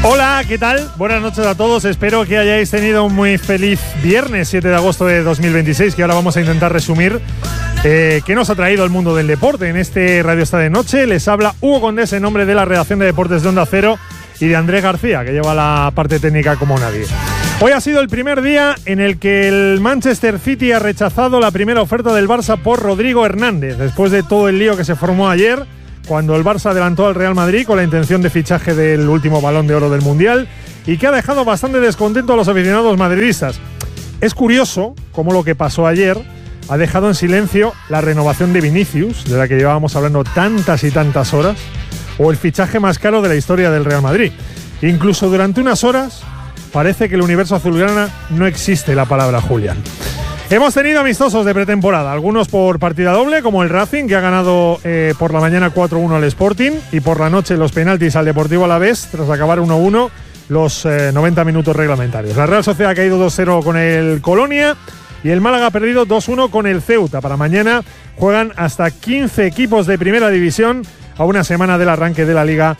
Hola, ¿qué tal? Buenas noches a todos. Espero que hayáis tenido un muy feliz viernes 7 de agosto de 2026, que ahora vamos a intentar resumir qué nos ha traído el mundo del deporte en este Radio Estadio de Noche. Les habla Hugo Condés en nombre de la redacción de Deportes de Onda Cero y de Andrés García, que lleva la parte técnica como nadie. Hoy ha sido el primer día en el que el Manchester City ha rechazado la primera oferta del Barça por Rodrigo Hernández, después de todo el lío que se formó ayer, cuando el Barça adelantó al Real Madrid con la intención de fichaje del último Balón de Oro del Mundial y que ha dejado bastante descontento a los aficionados madridistas. Es curioso cómo lo que pasó ayer ha dejado en silencio la renovación de Vinicius, de la que llevábamos hablando tantas y tantas horas, o el fichaje más caro de la historia del Real Madrid. Incluso durante unas horas parece que el universo azulgrana no existe la palabra Julián. Hemos tenido amistosos de pretemporada, algunos por partida doble, como el Racing, que ha ganado por la mañana 4-1 al Sporting, y por la noche los penaltis al Deportivo Alavés, tras acabar 1-1 los 90 minutos reglamentarios. La Real Sociedad ha caído 2-0 con el Colonia, y el Málaga ha perdido 2-1 con el Ceuta. Para mañana juegan hasta 15 equipos de primera división a una semana del arranque de la Liga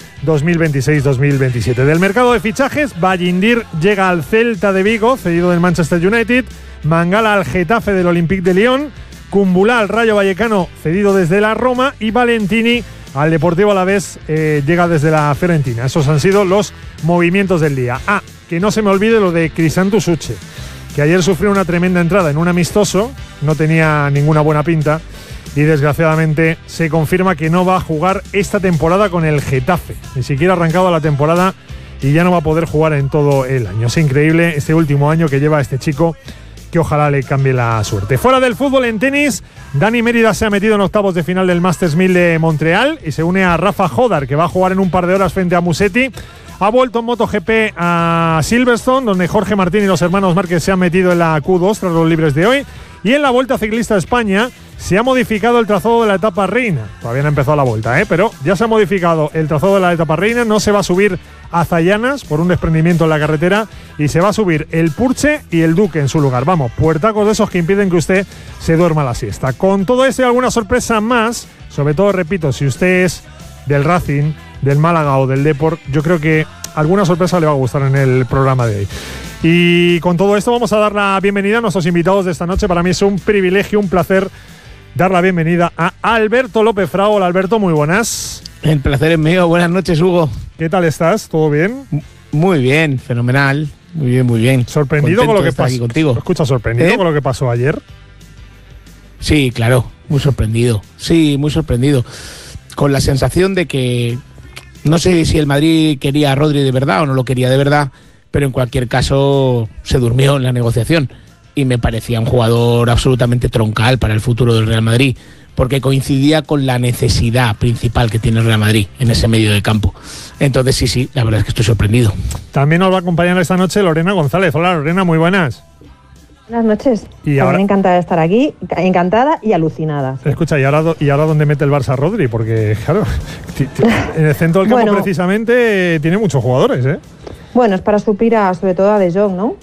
2026-2027. Del mercado de fichajes, Ballindir llega al Celta de Vigo, cedido del Manchester United. Mangala al Getafe del Olympique de Lyon, Kumbula al Rayo Vallecano, cedido desde la Roma, y Valentini al Deportivo Alavés, llega desde la Fiorentina. Esos han sido los movimientos del día. Que no se me olvide lo de Crisanto Suche, que ayer sufrió una tremenda entrada en un amistoso, no tenía ninguna buena pinta, y desgraciadamente se confirma que no va a jugar esta temporada con el Getafe. Ni siquiera ha arrancado la temporada y ya no va a poder jugar en todo el año. Es increíble este último año que lleva este chico, que ojalá le cambie la suerte. Fuera del fútbol, en tenis, Dani Mérida se ha metido en octavos de final del Masters 1000 de Montreal y se une a Rafa Jodar, que va a jugar en un par de horas frente a Musetti. Ha vuelto en MotoGP a Silverstone, donde Jorge Martín y los hermanos Márquez se han metido en la Q2 tras los libres de hoy. Y en la Vuelta Ciclista a España se ha modificado el trazado de la etapa reina. Todavía no ha empezado la vuelta, pero ya se ha modificado el trazado de la etapa reina. No se va a subir a Zayanas por un desprendimiento en la carretera y se va a subir el Purche y el Duque en su lugar. Vamos, puertacos de esos que impiden que usted se duerma la siesta. Con todo esto y alguna sorpresa más, sobre todo, repito, si usted es del Racing, del Málaga o del Depor, yo creo que alguna sorpresa le va a gustar en el programa de hoy. Y con todo esto vamos a dar la bienvenida a nuestros invitados de esta noche. Para mí es un privilegio, un placer dar la bienvenida a Alberto López Frao. Hola, Alberto, muy buenas. El placer es mío. Buenas noches, Hugo. ¿Qué tal estás? ¿Todo bien? Muy bien, fenomenal. Muy bien, muy bien. ¿Sorprendido con lo que pasó? Contigo. Escucha, ¿sorprendido con lo que pasó ayer? Sí, claro, muy sorprendido. Sí, muy sorprendido. Con la sensación de que no sé si el Madrid quería a Rodri de verdad o no lo quería de verdad, pero en cualquier caso se durmió en la negociación y me parecía un jugador absolutamente troncal para el futuro del Real Madrid, porque coincidía con la necesidad principal que tiene el Real Madrid en ese medio de campo. Entonces sí, la verdad es que estoy sorprendido. También nos va a acompañar esta noche Lorena González. Hola, Lorena, muy buenas. Buenas noches. Y ahora, encantada de estar aquí, encantada y alucinada. Escucha, ¿y ahora dónde mete el Barça a Rodri? Porque, claro, en el centro del campo precisamente tiene muchos jugadores, ¿eh? Bueno, es para suplir sobre todo a De Jong, ¿no?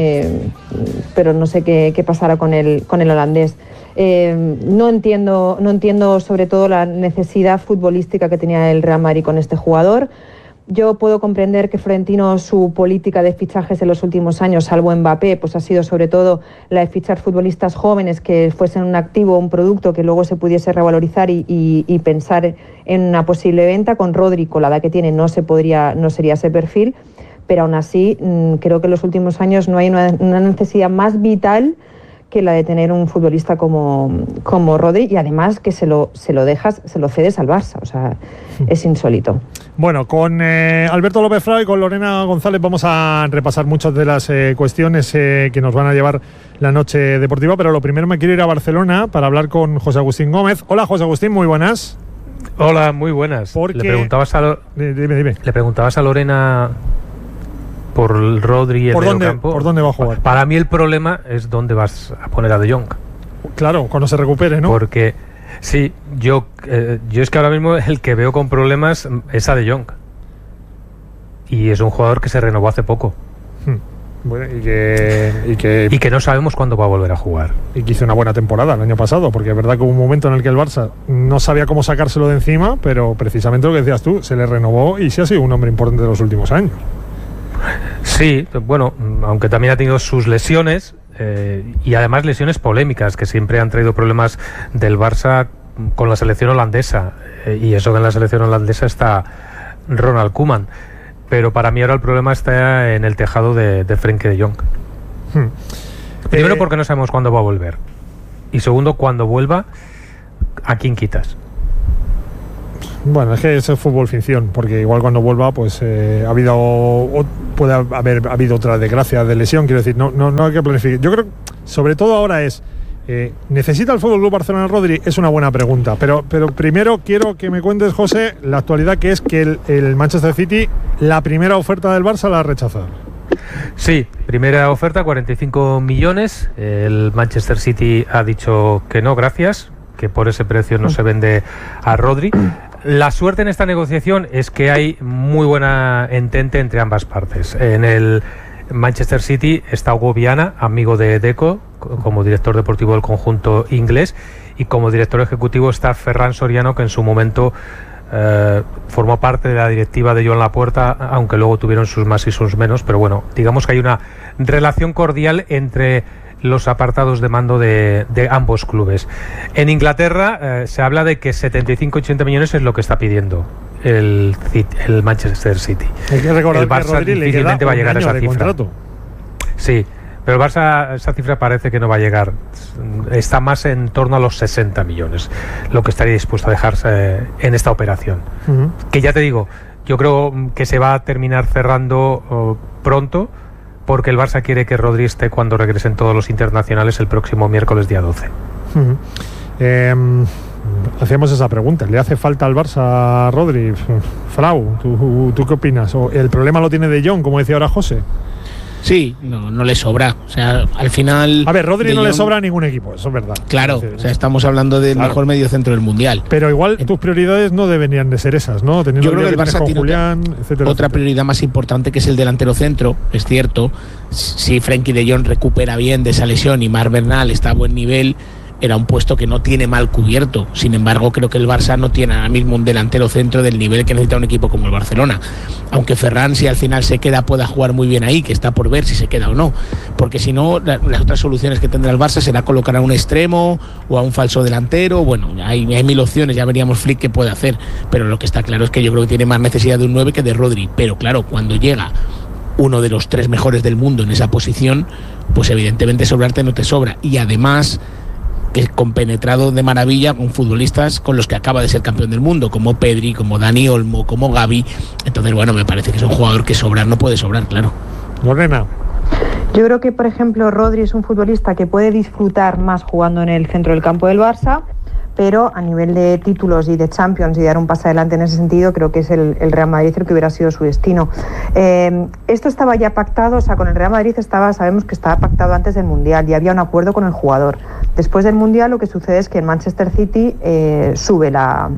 Pero no sé qué pasará con el holandés. No entiendo sobre todo la necesidad futbolística que tenía el Real Madrid con este jugador. Yo puedo comprender que Florentino, su política de fichajes en los últimos años, salvo Mbappé, pues ha sido sobre todo la de fichar futbolistas jóvenes que fuesen un activo, un producto que luego se pudiese revalorizar y pensar en una posible venta. Con Rodri, con la edad que tiene, no sería ese perfil, pero aún así creo que en los últimos años no hay una necesidad más vital que la de tener un futbolista como Rodri, y además que se lo cedes al Barça. O sea, es insólito. Bueno, con Alberto López Frao y con Lorena González vamos a repasar muchas de las cuestiones que nos van a llevar la noche deportiva, pero lo primero me quiero ir a Barcelona para hablar con José Agustín Gómez. Hola, José Agustín, muy buenas. Hola, muy buenas. Porque... Le preguntabas a Lorena por el Rodri y el mediocampo. ¿Por dónde va a jugar? Para mí el problema es dónde vas a poner a De Jong. Claro, cuando se recupere, ¿no? Porque sí, yo es que ahora mismo el que veo con problemas es a De Jong. Y es un jugador que se renovó hace poco. Bueno, y que no sabemos cuándo va a volver a jugar. Y que hizo una buena temporada el año pasado, porque es verdad que hubo un momento en el que el Barça no sabía cómo sacárselo de encima, pero precisamente lo que decías tú, se le renovó y sí ha sido un hombre importante de los últimos años. Sí, bueno, aunque también ha tenido sus lesiones y además lesiones polémicas que siempre han traído problemas del Barça con la selección holandesa, y eso que en la selección holandesa está Ronald Koeman, pero para mí ahora el problema está en el tejado de Frenkie de Jong. Primero porque no sabemos cuándo va a volver, y segundo, cuando vuelva, ¿a quién quitas? Bueno, es que es fútbol ficción, porque igual cuando vuelva pues puede haber habido otra desgracia de lesión, quiero decir, no hay que planificar. Yo creo que sobre todo ahora es ¿necesita el Fútbol Club Barcelona Rodri? Es una buena pregunta, pero primero quiero que me cuentes, José, la actualidad, que es que el Manchester City, la primera oferta del Barça la ha rechazado. Sí, primera oferta, 45 millones, el Manchester City ha dicho que no, gracias, que por ese precio no se vende a Rodri. La suerte en esta negociación es que hay muy buena entente entre ambas partes. En el Manchester City está Hugo Viana, amigo de Deco, como director deportivo del conjunto inglés, y como director ejecutivo está Ferran Soriano, que en su momento formó parte de la directiva de Joan Laporta, aunque luego tuvieron sus más y sus menos, pero bueno, digamos que hay una relación cordial entre los apartados de mando de ambos clubes. En Inglaterra se habla de que 75-80 millones es lo que está pidiendo el Manchester City. Hay que recordar el Barça que difícilmente va a llegar a esa cifra. Contrato. Sí, pero el Barça, esa cifra parece que no va a llegar. Está más en torno a los 60 millones, lo que estaría dispuesto a dejarse en esta operación. Que ya te digo, yo creo que se va a terminar cerrando pronto, porque el Barça quiere que Rodri esté cuando regresen todos los internacionales el próximo miércoles día 12. Hacíamos esa pregunta, ¿le hace falta al Barça Rodri? Frau, ¿tú qué opinas? ¿O el problema lo tiene De Jong, como decía ahora José? Sí, no le sobra. O sea, al final... A ver, Rodri no le sobra a ningún equipo, eso es verdad. Claro, o sea, estamos hablando del mejor mediocentro del Mundial. Pero igual tus prioridades no deberían de ser esas, ¿no? Teniendo yo creo que el Barça tiene Julián, otra prioridad más importante, que es el delantero centro, es cierto. Si Frenkie de Jong recupera bien de esa lesión y Marc Bernal está a buen nivel, era un puesto que no tiene mal cubierto. Sin embargo, creo que el Barça no tiene ahora mismo un delantero centro del nivel que necesita un equipo como el Barcelona. Aunque Ferran, si al final se queda, pueda jugar muy bien ahí, que está por ver si se queda o no. Porque si no, las otras soluciones que tendrá el Barça será colocar a un extremo o a un falso delantero. Bueno, hay mil opciones, ya veríamos Flick qué puede hacer. Pero lo que está claro es que yo creo que tiene más necesidad de un 9 que de Rodri. Pero claro, cuando llega uno de los 3 mejores del mundo en esa posición, pues evidentemente sobrarte no te sobra. Y además, que compenetrado de maravilla con futbolistas con los que acaba de ser campeón del mundo, como Pedri, como Dani Olmo, como Gavi. Entonces, bueno, me parece que es un jugador que sobrar no puede sobrar, claro. Lorena. Yo creo que, por ejemplo, Rodri es un futbolista que puede disfrutar más jugando en el centro del campo del Barça, pero a nivel de títulos y de Champions y dar un paso adelante en ese sentido, creo que es el Real Madrid el que hubiera sido su destino. Esto estaba ya pactado, o sea, con el Real Madrid sabemos que estaba pactado antes del Mundial y había un acuerdo con el jugador. Después del Mundial lo que sucede es que el Manchester City sube la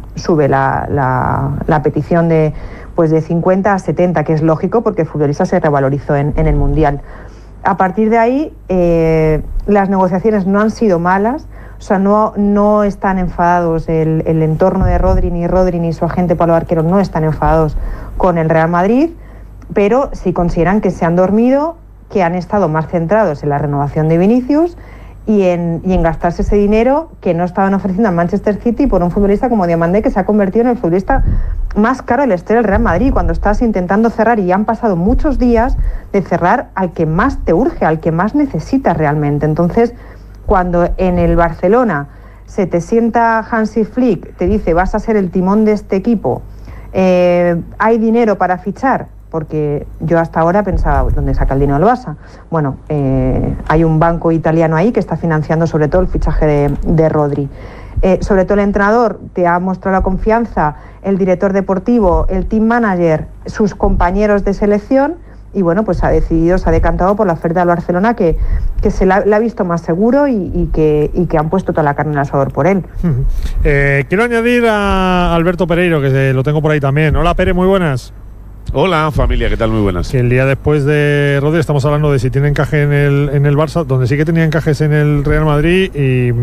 petición de 50 a 70, que es lógico porque el futbolista se revalorizó en el Mundial. A partir de ahí, las negociaciones no han sido malas. O sea, no están enfadados el entorno de Rodri ni su agente Pablo Barquero no están enfadados con el Real Madrid, pero sí consideran que se han dormido, que han estado más centrados en la renovación de Vinicius y en gastarse ese dinero que no estaban ofreciendo al Manchester City por un futbolista como Diamandé, que se ha convertido en el futbolista más caro de la historia del Real Madrid, cuando estás intentando cerrar y ya han pasado muchos días de cerrar al que más te urge, al que más necesitas realmente. Entonces, cuando en el Barcelona se te sienta Hansi Flick, te dice vas a ser el timón de este equipo, hay dinero para fichar, porque yo hasta ahora pensaba, ¿dónde saca el dinero el Barça? Bueno, hay un banco italiano ahí que está financiando sobre todo el fichaje de Rodri. Sobre todo el entrenador te ha mostrado la confianza, el director deportivo, el team manager, sus compañeros de selección. Y bueno, pues se ha decantado por la oferta del Barcelona, que se la ha visto más seguro y que han puesto toda la carne en el asador por él. Quiero añadir a Alberto Pereiro, que lo tengo por ahí también. Hola, Pere, muy buenas. Hola, familia, ¿qué tal? Muy buenas. Que el día después de Rodri estamos hablando de si tiene encaje en el Barça, donde sí que tenía encajes en el Real Madrid y...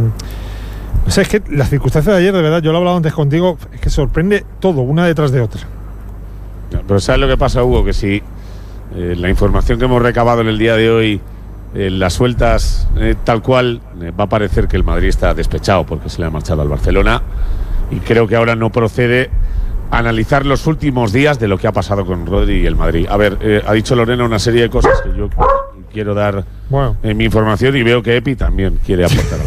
o sea, es que las circunstancias de ayer, de verdad, yo lo he hablado antes contigo, es que sorprende todo, una detrás de otra. Pero ¿sabes lo que pasa, Hugo? Que si la información que hemos recabado en el día de hoy, las sueltas tal cual, va a parecer que el Madrid está despechado porque se le ha marchado al Barcelona, y creo que ahora no procede analizar los últimos días de lo que ha pasado con Rodri y el Madrid. A ver, ha dicho Lorena una serie de cosas que yo quiero dar mi información, y veo que Epi también quiere aportar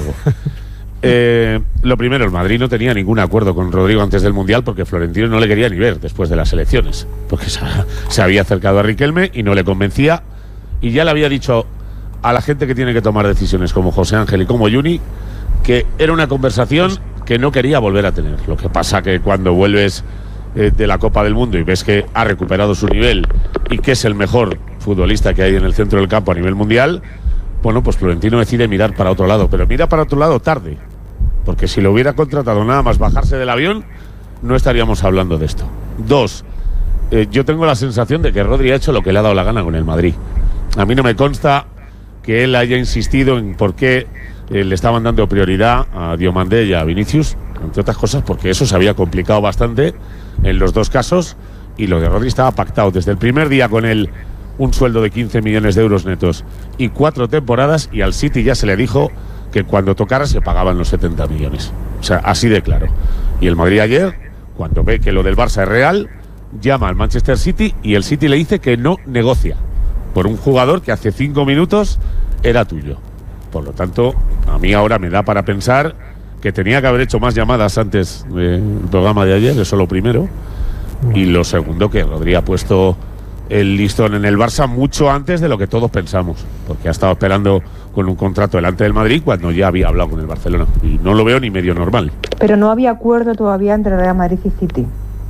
algo. Lo primero, el Madrid no tenía ningún acuerdo con Rodrigo antes del Mundial, porque Florentino no le quería ni ver después de las elecciones, porque se había acercado a Riquelme y no le convencía, y ya le había dicho a la gente que tiene que tomar decisiones, como José Ángel y como Juni, que era una conversación que no quería volver a tener. Lo que pasa que cuando vuelves de la Copa del Mundo y ves que ha recuperado su nivel y que es el mejor futbolista que hay en el centro del campo a nivel mundial, bueno, pues Florentino decide mirar para otro lado, pero mira para otro lado tarde, porque si lo hubiera contratado nada más bajarse del avión, no estaríamos hablando de esto. 2, yo tengo la sensación de que Rodri ha hecho lo que le ha dado la gana con el Madrid. A mí no me consta que él haya insistido en por qué le estaban dando prioridad a Diomandé y a Vinicius, entre otras cosas porque eso se había complicado bastante en los dos casos, y lo de Rodri estaba pactado desde el primer día con él, un sueldo de 15 millones de euros netos y 4 temporadas, y al City ya se le dijo que cuando tocara se pagaban los 70 millones. O sea, así de claro. Y el Madrid ayer, cuando ve que lo del Barça es real, llama al Manchester City y el City le dice que no negocia por un jugador que hace 5 minutos era tuyo. Por lo tanto, a mí ahora me da para pensar que tenía que haber hecho más llamadas antes del programa de ayer, eso lo primero. Y lo segundo, que Rodri ha puesto el listón en el Barça mucho antes de lo que todos pensamos, porque ha estado esperando con un contrato delante del Madrid cuando ya había hablado con el Barcelona, y no lo veo ni medio normal. Pero no había acuerdo todavía entre Real Madrid y City.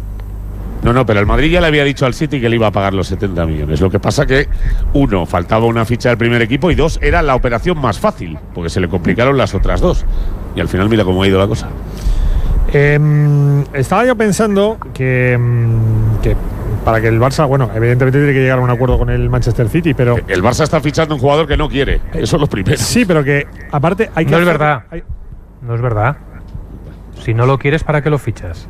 No, pero el Madrid ya le había dicho al City que le iba a pagar los 70 millones. Lo que pasa que, 1, faltaba una ficha del primer equipo, y 2, era la operación más fácil, porque se le complicaron las otras 2. Y al final mira cómo ha ido la cosa. Estaba yo pensando que para que el Barça, bueno, evidentemente tiene que llegar a un acuerdo con el Manchester City, pero el Barça está fichando un jugador que no quiere. Eso es lo primero. Sí, pero que aparte hay que... No es verdad. No es verdad. Si no lo quieres, ¿para qué lo fichas?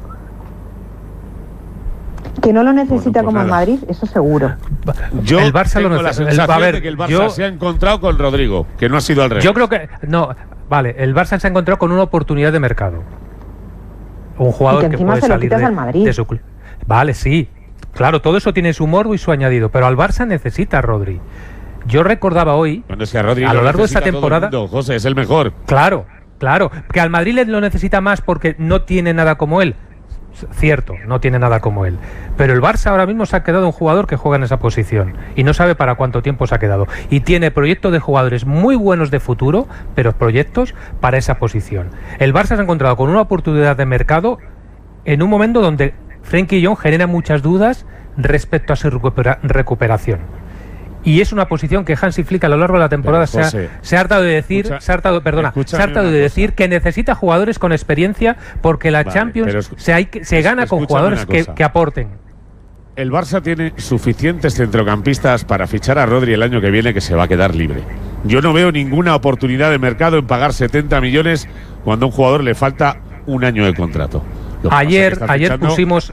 Que no lo necesita como el Madrid, eso seguro. Yo el Barça tengo lo la necesita. sensación de que el Barça se ha encontrado con Rodrigo, que no ha sido al revés. Yo creo que no. Vale, el Barça se ha encontrado con una oportunidad de mercado. Un jugador que puede salir de su club. Vale, sí. Claro, todo eso tiene su morbo y su añadido, pero al Barça necesita a Rodri. Yo recordaba hoy, bueno, es que a Rodri a lo largo de esta temporada, José, es el mejor. Claro, que al Madrid lo necesita más porque no tiene nada como él. Cierto, no tiene nada como él. Pero el Barça ahora mismo se ha quedado un jugador que juega en esa posición y no sabe para cuánto tiempo se ha quedado. Y tiene proyectos de jugadores muy buenos de futuro, pero proyectos para esa posición. El Barça se ha encontrado con una oportunidad de mercado en un momento donde Frenkie de Jong genera muchas dudas respecto a su recuperación. Y es una posición que Hansi Flick a lo largo de la temporada se ha hartado de decir, que necesita jugadores con experiencia, porque la Champions se gana con jugadores que aporten. El Barça tiene suficientes centrocampistas para fichar a Rodri el año que viene, que se va a quedar libre. Yo no veo ninguna oportunidad de mercado en pagar 70 millones cuando a un jugador le falta un año de contrato. Ayer pusimos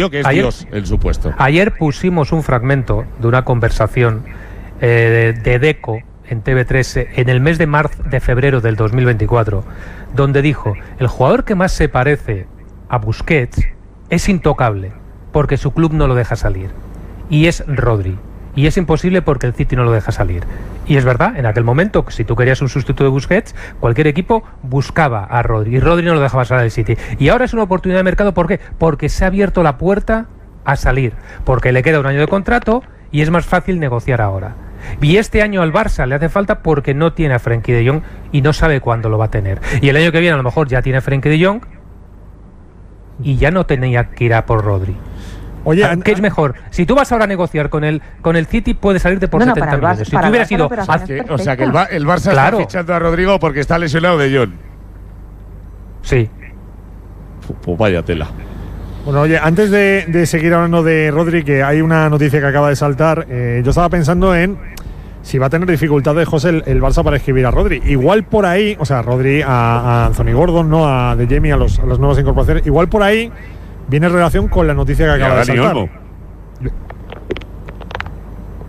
un fragmento de una conversación de Deco en TV3 en el mes de febrero del 2024, donde dijo: el jugador que más se parece a Busquets es intocable porque su club no lo deja salir, y es Rodri, y es imposible porque el City no lo deja salir. Y es verdad, en aquel momento, si tú querías un sustituto de Busquets, cualquier equipo buscaba a Rodri, y Rodri no lo dejaba salir al City. Y ahora es una oportunidad de mercado, ¿por qué? Porque se ha abierto la puerta a salir, porque le queda un año de contrato y es más fácil negociar ahora. Y este año al Barça le hace falta porque no tiene a Frenkie de Jong y no sabe cuándo lo va a tener. Y el año que viene a lo mejor ya tiene a Frenkie de Jong y ya no tenía que ir a por Rodri. Oye, ¿qué es mejor? Si tú vas ahora a negociar con el City, puedes salirte por 70 millones. Si tú hubieras ido... O sea, que el Barça está fichando a Rodrigo porque está lesionado de Jong. Sí. Pues vaya tela. Bueno, oye, antes de seguir hablando de Rodri, que hay una noticia que acaba de saltar, yo estaba pensando en si va a tener dificultades, José, el Barça para escribir a Rodri. Igual por ahí, o sea, Rodri a Anthony Gordon, ¿no? A De Jemi, a las nuevas incorporaciones. Igual por ahí viene en relación con la noticia que acaba de saltar.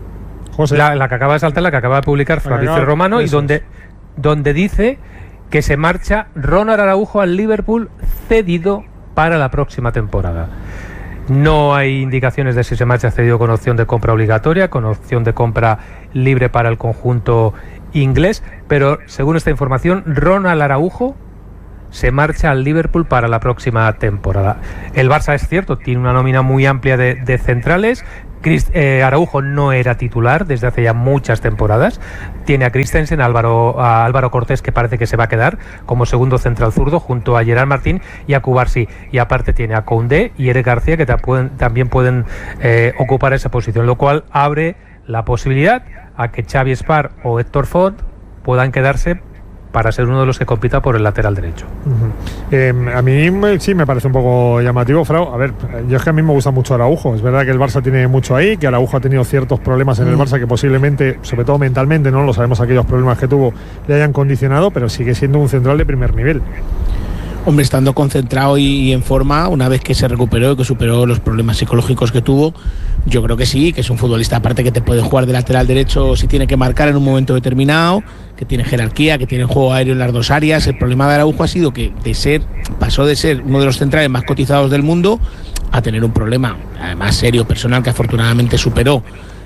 José. La que acaba de saltar, la que acaba de publicar Fabrizio Romano, y donde dice que se marcha Ronald Araujo al Liverpool cedido para la próxima temporada. No hay indicaciones de si se marcha cedido con opción de compra obligatoria, con opción de compra libre para el conjunto inglés, pero según esta información, Ronald Araujo se marcha al Liverpool para la próxima temporada. El Barça, es cierto, tiene una nómina muy amplia de centrales. Araujo no era titular desde hace ya muchas temporadas. Tiene a Christensen, a Álvaro Cortés, que parece que se va a quedar como segundo central zurdo, junto a Gerard Martín y a Cubarsí. Y aparte tiene a Koundé y Eric García, que también pueden ocupar esa posición, lo cual abre la posibilidad a que Xavi Espar o Héctor Font puedan quedarse para ser uno de los que compita por el lateral derecho. A mí sí me parece un poco llamativo, Frau. A ver, yo es que a mí me gusta mucho Araujo. Es verdad que el Barça tiene mucho ahí, que Araujo ha tenido ciertos problemas en el Barça que posiblemente, sobre todo mentalmente, no lo sabemos, aquellos problemas que tuvo le hayan condicionado, pero sigue siendo un central de primer nivel. Hombre, estando concentrado y en forma, una vez que se recuperó y que superó los problemas psicológicos que tuvo, yo creo que sí, que es un futbolista aparte que te puede jugar de lateral derecho si tiene que marcar en un momento determinado, que tiene jerarquía, que tiene juego aéreo en las dos áreas. El problema de Araujo ha sido que pasó de ser uno de los centrales más cotizados del mundo a tener un problema, además serio, personal, que afortunadamente superó.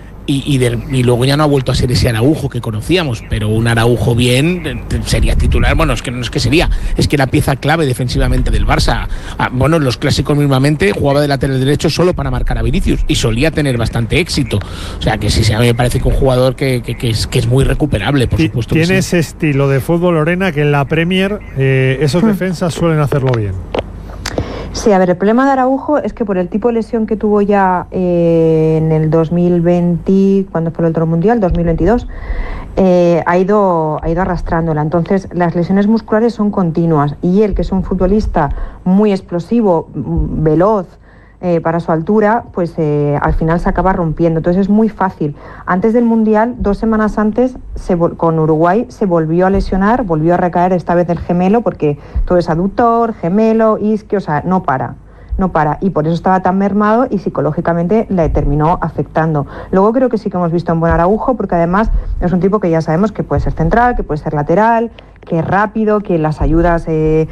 Y luego ya no ha vuelto a ser ese Araujo que conocíamos, pero un Araujo bien sería titular. Bueno, es que no es que sería, es que era pieza clave defensivamente del Barça. Bueno, los clásicos mismamente jugaba de lateral derecho solo para marcar a Vinicius y solía tener bastante éxito. O sea que sí, a mí me parece que un jugador que es muy recuperable, por supuesto. Tiene ese estilo de fútbol, Lorena, que en la Premier esos defensas suelen hacerlo bien. Sí, a ver, el problema de Araujo es que por el tipo de lesión que tuvo ya en el 2020, cuando fue el otro mundial, 2022, ha ido arrastrándola. Entonces, las lesiones musculares son continuas y él, que es un futbolista muy explosivo, veloz, para su altura, pues al final se acaba rompiendo. Entonces es muy fácil. Antes del Mundial, 2 semanas antes, con Uruguay se volvió a lesionar, volvió a recaer esta vez el gemelo, porque todo es aductor, gemelo, isquio, o sea, no para. Y por eso estaba tan mermado y psicológicamente le terminó afectando. Luego creo que sí que hemos visto un buen Araujo, porque además es un tipo que ya sabemos que puede ser central, que puede ser lateral, que es rápido, que las ayudas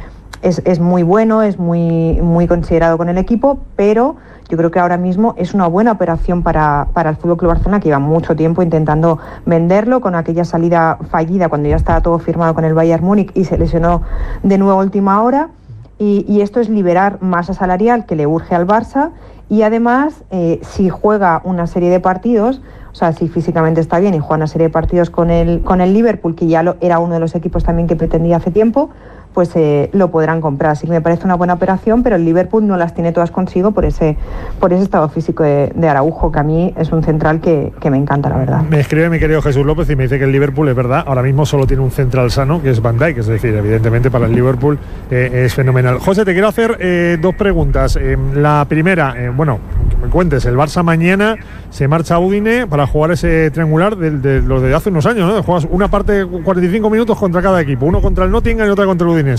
es muy bueno, es muy considerado con el equipo, pero yo creo que ahora mismo es una buena operación para el FC Barcelona, que lleva mucho tiempo intentando venderlo, con aquella salida fallida cuando ya estaba todo firmado con el Bayern Múnich y se lesionó de nuevo a última hora. Y esto es liberar masa salarial que le urge al Barça, y además si juega una serie de partidos, o sea, si físicamente está bien y juega una serie de partidos con el Liverpool, que ya era uno de los equipos también que pretendía hace tiempo, pues lo podrán comprar. Así que me parece una buena operación, pero el Liverpool no las tiene todas consigo por ese estado físico de Araujo, que a mí es un central que me encanta, la verdad. Me escribe mi querido Jesús López y me dice que el Liverpool, es verdad, ahora mismo solo tiene un central sano, que es Van Dijk, es decir, evidentemente para el Liverpool es fenomenal. José, te quiero hacer 2 preguntas. La primera, bueno, que me cuentes, el Barça mañana se marcha a Udine para jugar ese triangular de los de hace unos años, ¿no? Juegas una parte 45 minutos contra cada equipo, uno contra el Nottingham y otra contra el Udinese.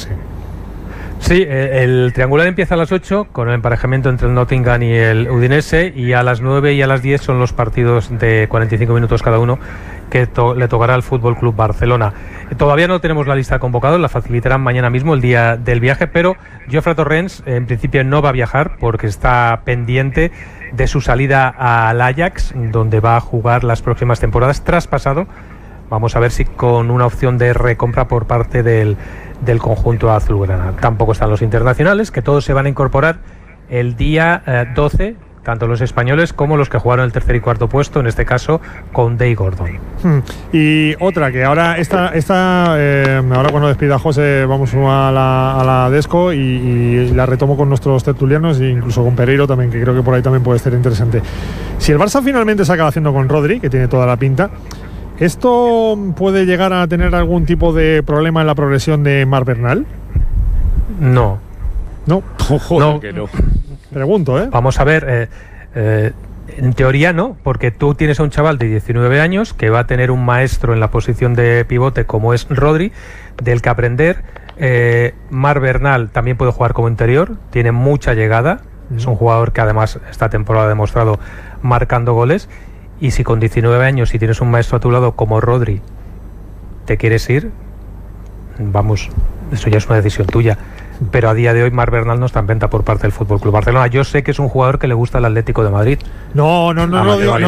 Sí, el triangular empieza a las 8 con el emparejamiento entre el Nottingham y el Udinese, y a las 9 y a las 10 son los partidos de 45 minutos cada uno que le tocará al Fútbol Club Barcelona. Todavía no tenemos la lista de convocados, la facilitarán mañana mismo, el día del viaje, pero Jofre Torrens en principio no va a viajar porque está pendiente de su salida al Ajax, donde va a jugar las próximas temporadas, traspasado. Vamos a ver si con una opción de recompra por parte del conjunto azulgrana. Tampoco están los internacionales, que todos se van a incorporar el día 12, tanto los españoles como los que jugaron el tercer y cuarto puesto, en este caso con Day Gordon. Y otra que ahora ahora cuando despida a José vamos a la Desco y la retomo con nuestros tertulianos e incluso con Pereiro también, que creo que por ahí también puede ser interesante. Si el Barça finalmente se acaba haciendo con Rodri, que tiene toda la pinta, ¿esto puede llegar a tener algún tipo de problema en la progresión de Marc Bernal? No. No, no. Que no. Pregunto, ¿eh? Vamos a ver, en teoría no, porque tú tienes a un chaval de 19 años que va a tener un maestro en la posición de pivote como es Rodri, del que aprender. Marc Bernal también puede jugar como interior, tiene mucha llegada, es un jugador que además esta temporada ha demostrado marcando goles. Y si con 19 años, si tienes un maestro a tu lado como Rodri, te quieres ir, vamos, eso ya es una decisión tuya. Pero a día de hoy Marc Bernal no está en venta por parte del FC Barcelona. Yo sé que es un jugador que le gusta el Atlético de Madrid. No lo digo.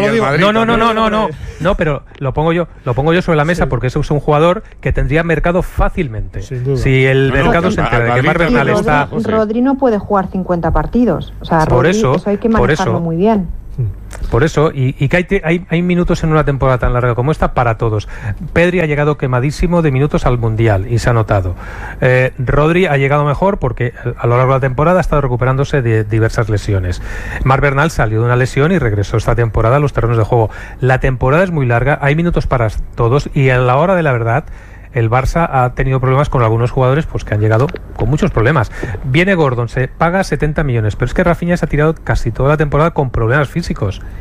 No, pero lo pongo yo sobre la mesa, porque eso es un jugador que tendría mercado fácilmente. Si el mercado se entera de que Marc Bernal está... Rodri no puede jugar 50 partidos. O sea, por Rodri, eso hay que manejarlo muy bien. Por eso, y que hay minutos en una temporada tan larga como esta para todos. Pedri ha llegado quemadísimo de minutos al Mundial y se ha notado. Rodri ha llegado mejor porque a lo largo de la temporada ha estado recuperándose de diversas lesiones. Marc Bernal salió de una lesión y regresó esta temporada a los terrenos de juego. La temporada es muy larga, hay minutos para todos, y a la hora de la verdad el Barça ha tenido problemas con algunos jugadores pues que han llegado con muchos problemas. Viene Gordon, se paga 70 millones, pero es que Rafinha se ha tirado casi toda la temporada con problemas físicos